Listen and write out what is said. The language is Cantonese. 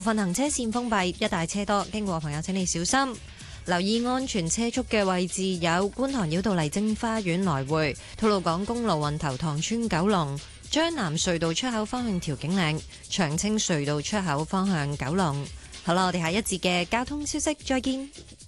部分行車線封閉，一帶車多，經過朋友請你小心。留意安全車速嘅位置有觀塘繞道麗晶花園來回、吐露港公路運頭塘村九龍、將南隧道出口方向調景嶺、長青隧道出口方向九龍。好啦，我哋下一節嘅交通消息再見。